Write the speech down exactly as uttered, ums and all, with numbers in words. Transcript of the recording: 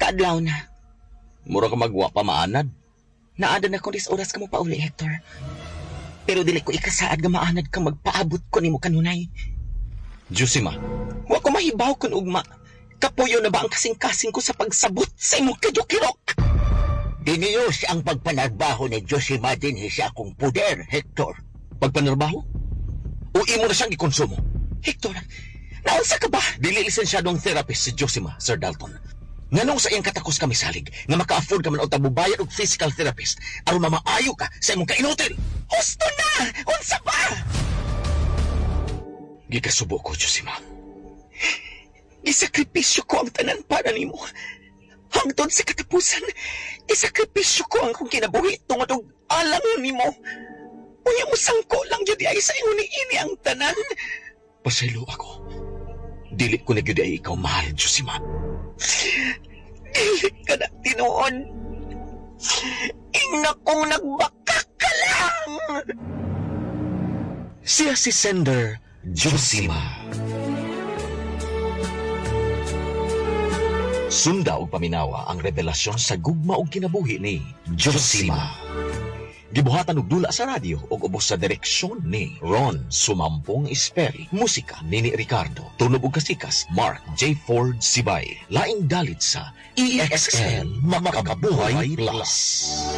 kaadlaw na. Mura ka magwa pa maanad. Naadan ako dis oras ka mo pauli, Hector. Pero dili ko ikasaad nga maanad ka magpaabot ko nimo kanunay. Josima, Wa ko mahibaw kun ugma. Kapuyo na ba ang kasing-kasing ko sa pagsabot sa imong kadukirok? Diniyos ang pagpanarbaho ni Josima din sa akong puder, Hector. pagpanarbaho? O imo na siyang ikonsumo? Hector, naunsa ka ba? Dili lisensyadong therapist si Josima, Sir Dalton. Nganong sa iyang katakos kami salig nga maka-afford ka man o tabubayad og physical therapist aron mamaayo ka sa imong kainutil. Husto na! Unsa ba? Gikasubo ko, Josima. Isakripisyo ko ang tanan para nimo. Hangtod sa katapusan, isakripisyo ko ang kong kinabuhi tungod og alang nimo. Unya mo sangko lang gyud ay sa ingon ini ang tanan. Pasaylo ako. Dili ko na gyud ay ikaw mahal, Josima. Dili ka na tinuod. Ina kong nagbakak ka lang. Siya si Sender Josima. Sunda og paminawa ang revelasyon sa gugma og kinabuhi ni Josima. Gibuhatan og dula sa radyo ug ubos sa direksyon ni Ron Sumampong Esperi. Musika ni ni Ricardo. Tunog ug kasikas Mark J. Ford Sibay. Laing dalit sa E X L Makakabuhay Plus.